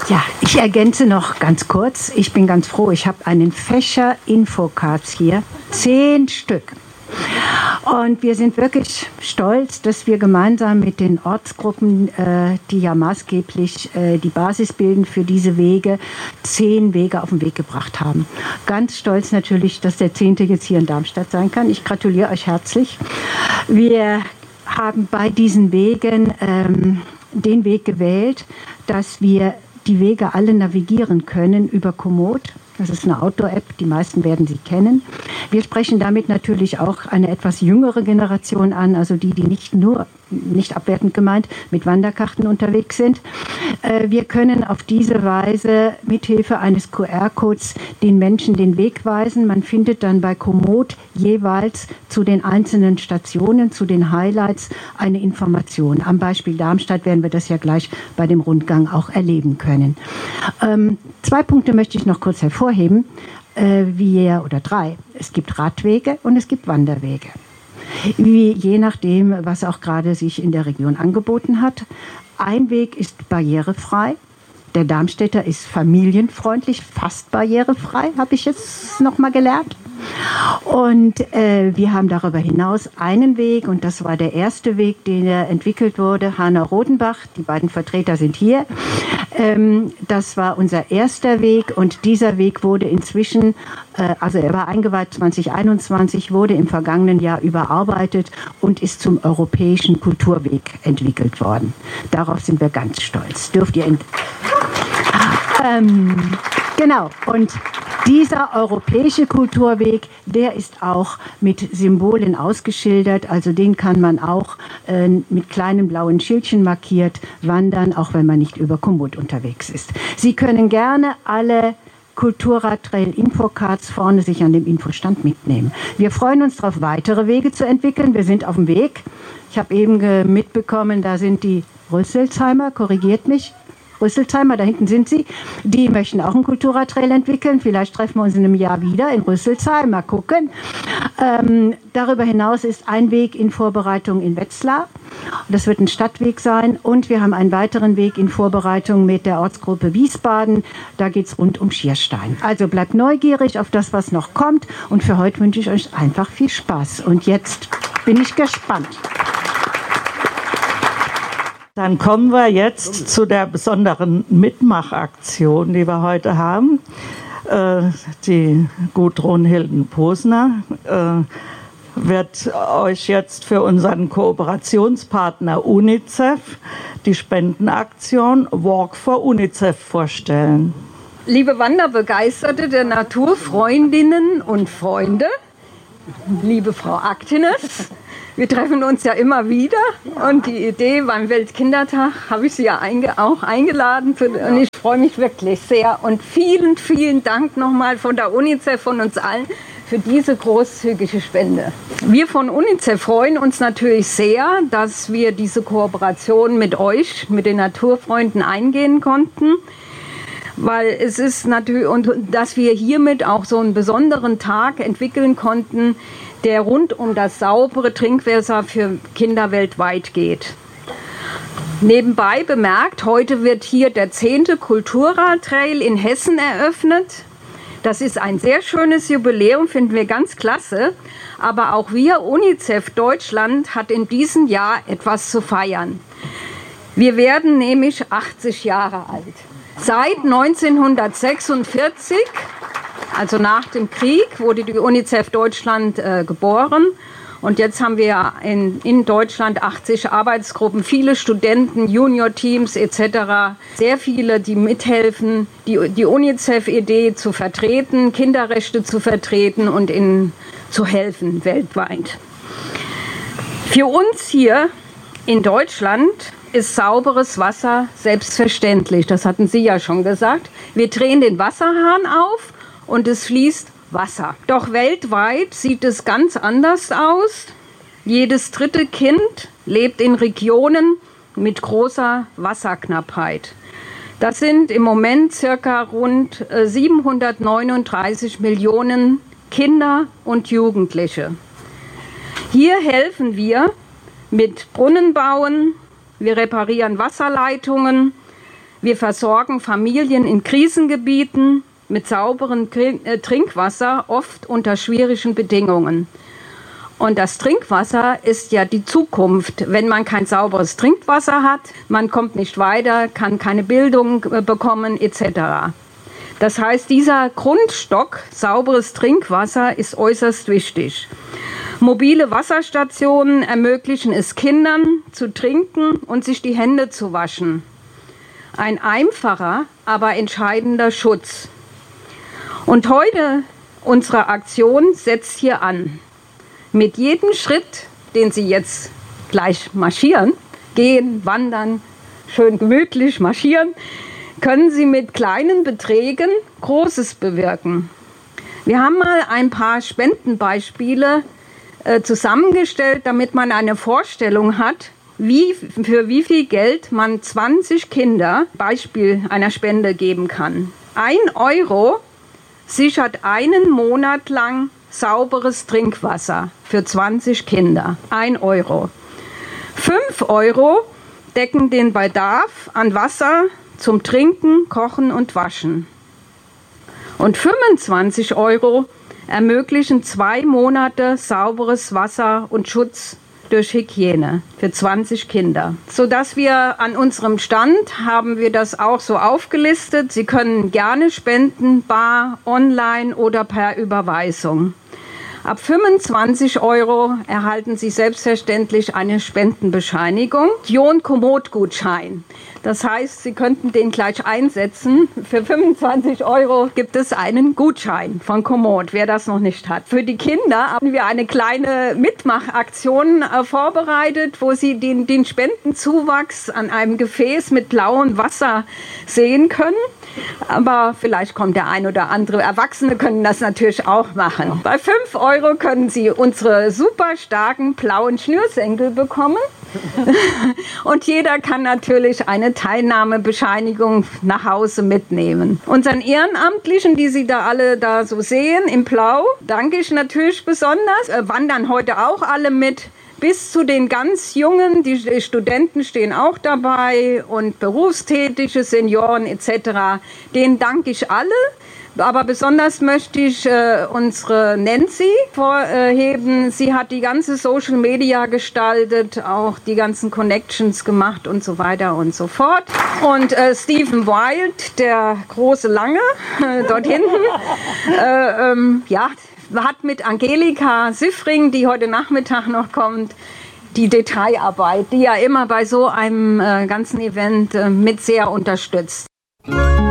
Ja, ich ergänze noch ganz kurz. Ich bin ganz froh, ich habe einen Fächer Infocards hier, 10 Stück. Und wir sind wirklich stolz, dass wir gemeinsam mit den Ortsgruppen, die ja maßgeblich die Basis bilden für diese Wege, 10 Wege auf den Weg gebracht haben. Ganz stolz natürlich, dass der 10. jetzt hier in Darmstadt sein kann. Ich gratuliere euch herzlich. Wir haben bei diesen Wegen den Weg gewählt, dass wir die Wege alle navigieren können über Komoot. Das ist eine Outdoor-App, die meisten werden sie kennen. Wir sprechen damit natürlich auch eine etwas jüngere Generation an, also die nicht abwertend gemeint, mit Wanderkarten unterwegs sind. Wir können auf diese Weise mithilfe eines QR-Codes den Menschen den Weg weisen. Man findet dann bei Komoot jeweils zu den einzelnen Stationen, zu den Highlights eine Information. Am Beispiel Darmstadt werden wir das ja gleich bei dem Rundgang auch erleben können. 2 Punkte möchte ich noch kurz hervorheben. 3. Es gibt Radwege und es gibt Wanderwege. Je nachdem, was auch gerade sich in der Region angeboten hat. Ein Weg ist barrierefrei. Der Darmstädter ist familienfreundlich, fast barrierefrei, habe ich jetzt noch mal gelernt. Und wir haben darüber hinaus einen Weg, und das war der erste Weg, der entwickelt wurde, Hanna Rodenbach, die beiden Vertreter sind hier. Das war unser erster Weg, und dieser Weg wurde inzwischen, also er war eingeweiht 2021, wurde im vergangenen Jahr überarbeitet und ist zum europäischen Kulturweg entwickelt worden. Darauf sind wir ganz stolz. Dürft ihr genau, und dieser europäische Kulturweg, der ist auch mit Symbolen ausgeschildert, also den kann man auch mit kleinen blauen Schildchen markiert wandern, auch wenn man nicht über Komoot unterwegs ist. Sie können gerne alle Kulturradtrail-Infocards vorne sich an dem Infostand mitnehmen. Wir freuen uns darauf, weitere Wege zu entwickeln. Wir sind auf dem Weg. Ich habe eben mitbekommen, da sind die Rüsselsheimer, korrigiert mich, Rüsselsheimer, da hinten sind sie, die möchten auch einen Kulturradtrail entwickeln. Vielleicht treffen wir uns in einem Jahr wieder in Rüsselsheim, mal gucken. Darüber hinaus ist ein Weg in Vorbereitung in Wetzlar. Das wird ein Stadtweg sein. Und wir haben einen weiteren Weg in Vorbereitung mit der Ortsgruppe Wiesbaden. Da geht es rund um Schierstein. Also bleibt neugierig auf das, was noch kommt. Und für heute wünsche ich euch einfach viel Spaß. Und jetzt bin ich gespannt. Dann kommen wir jetzt zu der besonderen Mitmachaktion, die wir heute haben. Die Gudrun Hilden-Posner wird euch jetzt für unseren Kooperationspartner UNICEF die Spendenaktion Walk for UNICEF vorstellen. Liebe Wanderbegeisterte der Naturfreundinnen und Freunde, liebe Frau Aktines, wir treffen uns ja immer wieder, und die Idee beim Weltkindertag habe ich Sie ja auch eingeladen und ich freue mich wirklich sehr, und vielen, vielen Dank nochmal von der UNICEF, von uns allen, für diese großzügige Spende. Wir von UNICEF freuen uns natürlich sehr, dass wir diese Kooperation mit euch, mit den Naturfreunden eingehen konnten, weil es ist natürlich, und dass wir hiermit auch so einen besonderen Tag entwickeln konnten, der rund um das saubere Trinkwasser für Kinder weltweit geht. Nebenbei bemerkt, heute wird hier der 10. Kulturradtrail in Hessen eröffnet. Das ist ein sehr schönes Jubiläum, finden wir ganz klasse. Aber auch wir, UNICEF Deutschland, hat in diesem Jahr etwas zu feiern. Wir werden nämlich 80 Jahre alt. Seit 1946, also nach dem Krieg, wurde die UNICEF Deutschland geboren. Und jetzt haben wir in Deutschland 80 Arbeitsgruppen, viele Studenten, Junior-Teams etc. Sehr viele, die mithelfen, die UNICEF-Idee zu vertreten, Kinderrechte zu vertreten und zu helfen weltweit. Für uns hier in Deutschland ist sauberes Wasser selbstverständlich. Das hatten Sie ja schon gesagt. Wir drehen den Wasserhahn auf und es fließt Wasser. Doch weltweit sieht es ganz anders aus. Jedes dritte Kind lebt in Regionen mit großer Wasserknappheit. Das sind im Moment circa rund 739 Millionen Kinder und Jugendliche. Hier helfen wir mit Brunnen bauen, wir reparieren Wasserleitungen, Wir versorgen Familien in Krisengebieten mit sauberem Trinkwasser, oft unter schwierigen Bedingungen. Und das Trinkwasser ist ja die Zukunft. Wenn man kein sauberes Trinkwasser hat, man kommt nicht weiter, kann keine Bildung bekommen etc. Das heißt, dieser Grundstock, sauberes Trinkwasser, ist äußerst wichtig. Mobile Wasserstationen ermöglichen es Kindern zu trinken und sich die Hände zu waschen. Ein einfacher, aber entscheidender Schutz. Und heute, unsere Aktion setzt hier an. Mit jedem Schritt, den Sie jetzt gleich marschieren, gehen, wandern, schön gemütlich marschieren, können Sie mit kleinen Beträgen Großes bewirken. Wir haben mal ein paar Spendenbeispiele zusammengestellt, damit man eine Vorstellung hat, für wie viel Geld man 20 Kinder Beispiel einer Spende geben kann. 1 Euro sichert einen Monat lang sauberes Trinkwasser für 20 Kinder. 1 Euro. 5 Euro decken den Bedarf an Wasser zum Trinken, Kochen und Waschen. Und 25 Euro ermöglichen 2 Monate sauberes Wasser und Schutz durch Hygiene für 20 Kinder. Sodass wir an unserem Stand haben wir das auch so aufgelistet. Sie können gerne spenden, bar, online oder per Überweisung. Ab 25 Euro erhalten Sie selbstverständlich eine Spendenbescheinigung. Jon-Komoot-Gutschein. Das heißt, Sie könnten den gleich einsetzen. Für 25 Euro gibt es einen Gutschein von Komoot, wer das noch nicht hat. Für die Kinder haben wir eine kleine Mitmachaktion vorbereitet, wo Sie den Spendenzuwachs an einem Gefäß mit blauem Wasser sehen können. Aber vielleicht kommt der ein oder andere. Erwachsene können das natürlich auch machen. Bei 5 Euro können Sie unsere super starken blauen Schnürsenkel bekommen. Und jeder kann natürlich eine Teilnahmebescheinigung nach Hause mitnehmen. Unseren Ehrenamtlichen, die Sie da alle da so sehen, in Blau, danke ich natürlich besonders. Wandern heute auch alle mit. Bis zu den ganz Jungen, die Studenten stehen auch dabei und berufstätige Senioren etc. Denen danke ich alle. Aber besonders möchte ich unsere Nancy vorheben. Sie hat die ganze Social Media gestaltet, auch die ganzen Connections gemacht und so weiter und so fort. Und Stephen Wild, der große Lange, dort hinten, hat mit Angelika Siffring, die heute Nachmittag noch kommt, die Detailarbeit, die ja immer bei so einem ganzen Event mit sehr unterstützt.